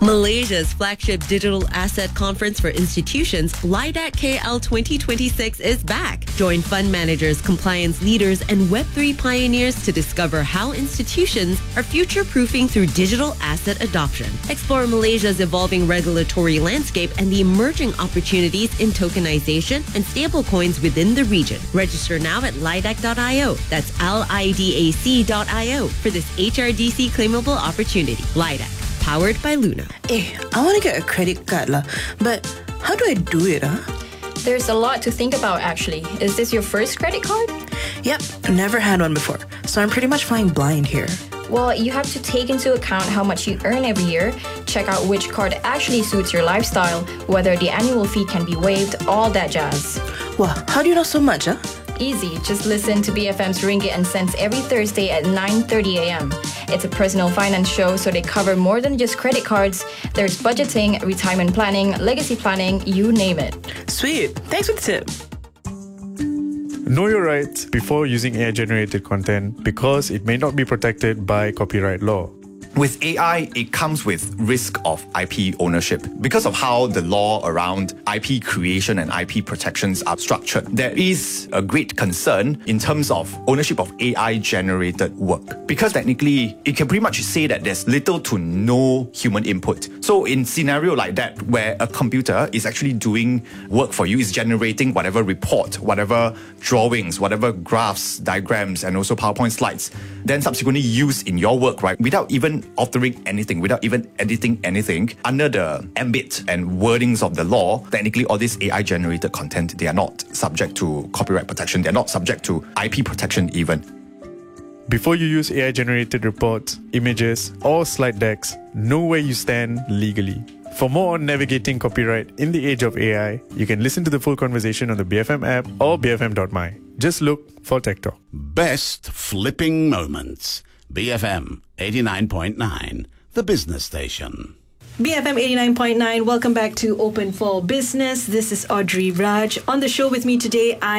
Malaysia's flagship digital asset conference for institutions, LIDAC KL 2026, is back. Join fund managers, compliance leaders, and Web3 pioneers to discover how institutions are future-proofing through digital asset adoption. Explore Malaysia's evolving regulatory landscape and the emerging opportunities in tokenization and stablecoins within the region. Register now at lidac.io. That's LIDAC.io for this HRDC claimable opportunity. LIDAC. Powered by Luna. I want to get a credit card lah, but how do I do it? There's a lot to think about actually. Is this your first credit card? Yep, never had one before, so I'm pretty much flying blind here. Well, you have to take into account how much you earn every year, check out which card actually suits your lifestyle, whether the annual fee can be waived, all that jazz. Wow, how do you know so much? Easy, just listen to BFM's Ringgit and Cents every Thursday at 9:30 a.m. It's a personal finance show, so they cover more than just credit cards. There's budgeting, retirement planning, legacy planning, you name it. Sweet, thanks for the tip. Know your rights before using AI-generated content because it may not be protected by copyright law. With AI, it comes with risk of IP ownership. Because of how the law around IP creation and IP protections are structured, there is a great concern in terms of ownership of AI-generated work. Because technically, it can pretty much say that there's little to no human input. So in scenario like that, where a computer is actually doing work for you, is generating whatever report, whatever drawings, whatever graphs, diagrams, and also PowerPoint slides, then subsequently used in your work, right, without even altering anything, without even editing anything, under the ambit and wordings of the law, technically all this AI-generated content, they are not subject to copyright protection. They're not subject to IP protection even. Before you use AI-generated reports, images, or slide decks, know where you stand legally. For more on navigating copyright in the age of AI, you can listen to the full conversation on the BFM app or bfm.my. Just look for Tech Talk. Best flipping moments. BFM 89.9, the business station. BFM 89.9, welcome back to Open for Business. This is Audrey Raj. On the show with me today,